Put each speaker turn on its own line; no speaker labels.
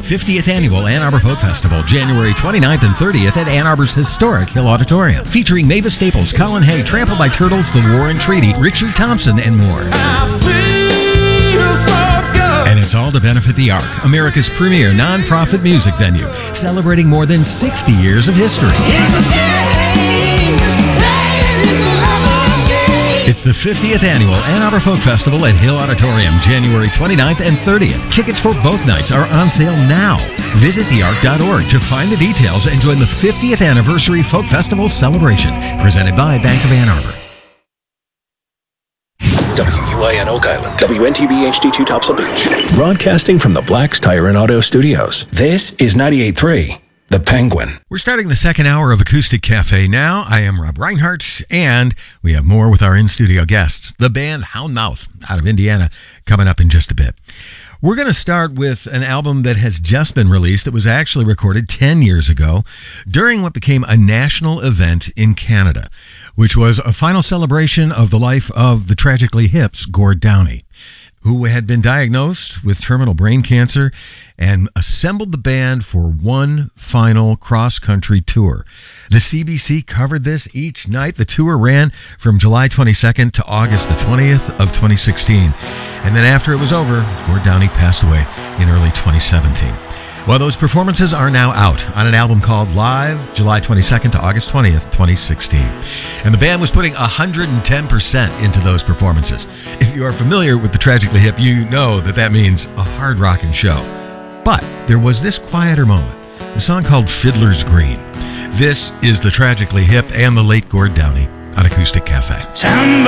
50th Annual Ann Arbor Folk Festival, January 29th and 30th at Ann Arbor's historic Hill Auditorium. Featuring Mavis Staples, Colin Hay, Trampled by Turtles, The Warren Treaty, Richard Thompson, and more. And it's all to benefit the Ark, America's premier nonprofit music venue, celebrating more than 60 years of history. It's the 50th Annual Ann Arbor Folk Festival at Hill Auditorium, January 29th and 30th. Tickets for both nights are on sale now. Visit theark.org to find the details and join the 50th Anniversary Folk Festival celebration, presented by Bank of Ann Arbor.
WUIN Oak Island, WNTB HD2 Topsail Beach. Broadcasting from the Black's Tire and Auto Studios. This is 98.3. The Penguin.
We're starting the second hour of Acoustic Cafe now. I am Rob Reinhart, and we have more with our in-studio guests, the band Houndmouth out of Indiana, coming up in just a bit. We're going to start with an album that has just been released that was actually recorded 10 years ago during what became a national event in Canada, which was a final celebration of the life of the tragically hip's Gord Downie, who had been diagnosed with terminal brain cancer and assembled the band for one final cross-country tour. The CBC covered this each night. The tour ran from July 22nd to August the 20th of 2016. And then after it was over, Gord Downie passed away in early 2017. Well, those performances are now out on an album called Live, July 22nd to August 20th, 2016. And the band was putting 110% into those performances. If you are familiar with the Tragically Hip, you know that that means a hard rockin' show. But there was this quieter moment, a song called Fiddler's Green. This is the Tragically Hip and the late Gord Downie on Acoustic Cafe.